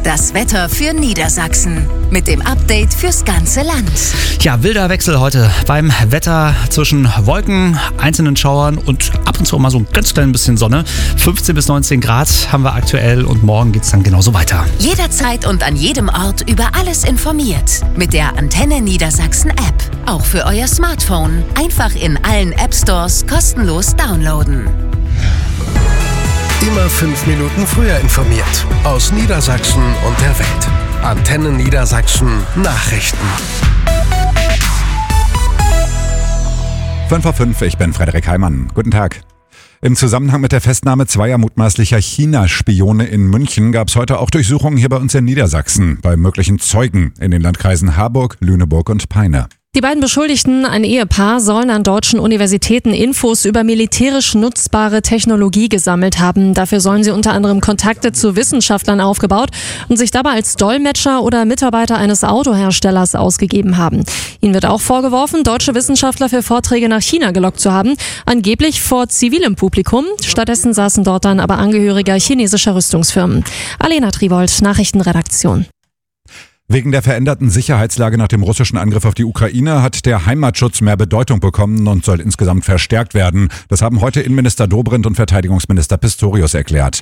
Das Wetter für Niedersachsen mit dem Update fürs ganze Land. Ja, wilder Wechsel heute beim Wetter zwischen Wolken, einzelnen Schauern und ab und zu mal so ein ganz klein bisschen Sonne. 15 bis 19 Grad haben wir aktuell und morgen geht's dann genauso weiter. Jederzeit und an jedem Ort über alles informiert. Mit der Antenne Niedersachsen App. Auch für euer Smartphone. Einfach in allen App Stores kostenlos downloaden. Immer 5 Minuten früher informiert. Aus Niedersachsen und der Welt. Antenne Niedersachsen Nachrichten. 5:05, ich bin Frederik Heimann. Guten Tag. Im Zusammenhang mit der Festnahme zweier mutmaßlicher China-Spione in München gab es heute auch Durchsuchungen hier bei uns in Niedersachsen, bei möglichen Zeugen in den Landkreisen Harburg, Lüneburg und Peine. Die beiden Beschuldigten, ein Ehepaar, sollen an deutschen Universitäten Infos über militärisch nutzbare Technologie gesammelt haben. Dafür sollen sie unter anderem Kontakte zu Wissenschaftlern aufgebaut und sich dabei als Dolmetscher oder Mitarbeiter eines Autoherstellers ausgegeben haben. Ihnen wird auch vorgeworfen, deutsche Wissenschaftler für Vorträge nach China gelockt zu haben, angeblich vor zivilem Publikum. Stattdessen saßen dort dann aber Angehörige chinesischer Rüstungsfirmen. Alena Tribold, Nachrichtenredaktion. Wegen der veränderten Sicherheitslage nach dem russischen Angriff auf die Ukraine hat der Heimatschutz mehr Bedeutung bekommen und soll insgesamt verstärkt werden. Das haben heute Innenminister Dobrindt und Verteidigungsminister Pistorius erklärt.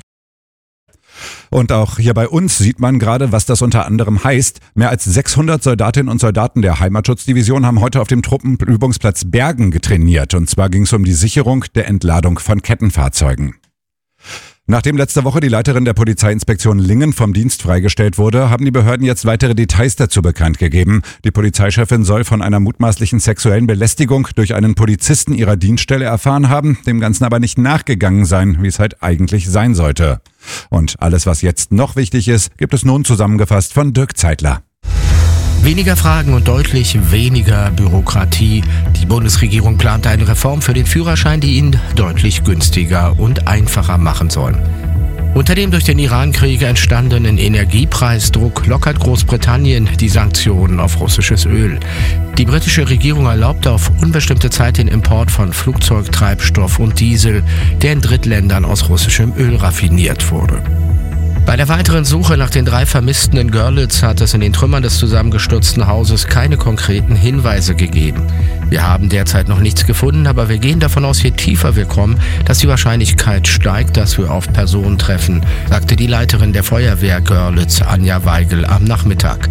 Und auch hier bei uns sieht man gerade, was das unter anderem heißt. Mehr als 600 Soldatinnen und Soldaten der Heimatschutzdivision haben heute auf dem Truppenübungsplatz Bergen getrainiert. Und zwar ging es um die Sicherung der Entladung von Kettenfahrzeugen. Nachdem letzte Woche die Leiterin der Polizeiinspektion Lingen vom Dienst freigestellt wurde, haben die Behörden jetzt weitere Details dazu bekannt gegeben. Die Polizeichefin soll von einer mutmaßlichen sexuellen Belästigung durch einen Polizisten ihrer Dienststelle erfahren haben, dem Ganzen aber nicht nachgegangen sein, wie es halt eigentlich sein sollte. Und alles, was jetzt noch wichtig ist, gibt es nun zusammengefasst von Dirk Zeitler. Weniger Fragen und deutlich weniger Bürokratie. Die Bundesregierung plant eine Reform für den Führerschein, die ihn deutlich günstiger und einfacher machen soll. Unter dem durch den Iran-Krieg entstandenen Energiepreisdruck lockert Großbritannien die Sanktionen auf russisches Öl. Die britische Regierung erlaubte auf unbestimmte Zeit den Import von Flugzeugtreibstoff und Diesel, der in Drittländern aus russischem Öl raffiniert wurde. Bei der weiteren Suche nach den 3 Vermissten in Görlitz hat es in den Trümmern des zusammengestürzten Hauses keine konkreten Hinweise gegeben. Wir haben derzeit noch nichts gefunden, aber wir gehen davon aus, je tiefer wir kommen, dass die Wahrscheinlichkeit steigt, dass wir auf Personen treffen, sagte die Leiterin der Feuerwehr Görlitz, Anja Weigel, am Nachmittag.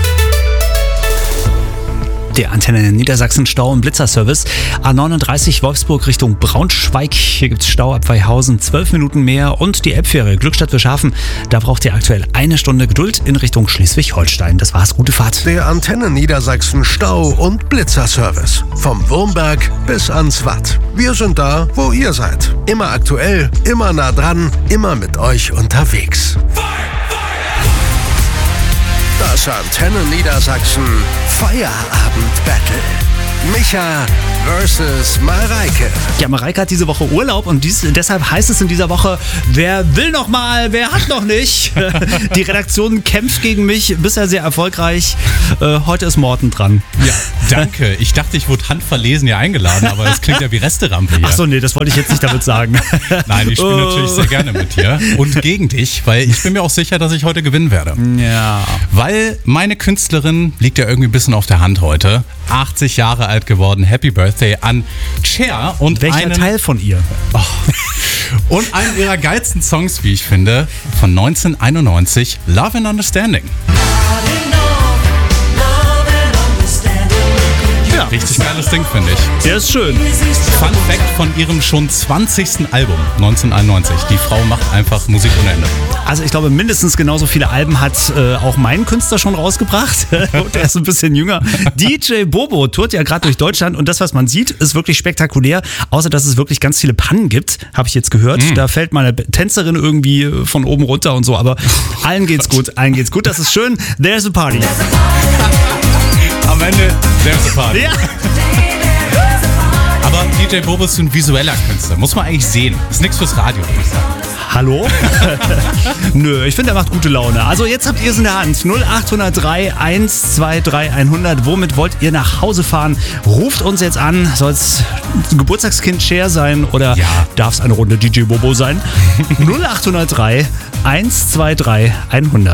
Der Antenne Niedersachsen Stau- und Blitzerservice. A39 Wolfsburg Richtung Braunschweig. Hier gibt's Stau ab Weihausen, 12 Minuten mehr. Und die Elbfähre Glückstadt-Wilschafen. Da braucht ihr aktuell 1 Stunde Geduld in Richtung Schleswig-Holstein. Das war's, gute Fahrt. Der Antenne Niedersachsen Stau- und Blitzerservice. Vom Wurmberg bis ans Watt. Wir sind da, wo ihr seid. Immer aktuell, immer nah dran, immer mit euch unterwegs. Das Antenne Niedersachsen Feierabend-Battle. Micha versus Mareike. Ja, Mareike hat diese Woche Urlaub und deshalb heißt es in dieser Woche, wer will noch mal, wer hat noch nicht. Die Redaktion kämpft gegen mich, bisher sehr erfolgreich. Heute ist Morten dran. Ja, danke. Ich dachte, ich wurde handverlesen hier eingeladen, aber das klingt ja wie Resterampe hier. Achso, nee, das wollte ich jetzt nicht damit sagen. Nein, ich spiele natürlich sehr gerne mit dir und gegen dich, weil ich bin mir auch sicher, dass ich heute gewinnen werde. Ja. Weil meine Künstlerin liegt ja irgendwie ein bisschen auf der Hand heute. 80 Jahre alt geworden. Happy Birthday an Cher. Und welcher Teil von ihr? Oh, und einen ihrer geilsten Songs, wie ich finde, von 1991, Love and Understanding. Ja, richtig geiles Ding, finde ich. Der ist schön. Fun Fact von ihrem schon 20. Album, 1991. Die Frau macht einfach Musik ohne Ende. Also ich glaube, mindestens genauso viele Alben hat auch mein Künstler schon rausgebracht. Und er ist ein bisschen jünger. DJ Bobo tourt ja gerade durch Deutschland und das, was man sieht, ist wirklich spektakulär. Außer, dass es wirklich ganz viele Pannen gibt, habe ich jetzt gehört. Da fällt mal eine Tänzerin irgendwie von oben runter und so. Aber allen geht's gut, allen geht's gut. Das ist schön. There's a party. Am Ende, there's a party. Ja. Aber DJ Bobo ist ein visueller Künstler. Muss man eigentlich sehen. Ist nichts fürs Radio, würde ich sagen. Hallo? Nö, ich finde, er macht gute Laune. Also jetzt habt ihr es in der Hand. 0803 123 100. Womit wollt ihr nach Hause fahren? Ruft uns jetzt an. Soll es Geburtstagskind Cher sein oder darf es eine Runde DJ Bobo sein? 0803 123 100.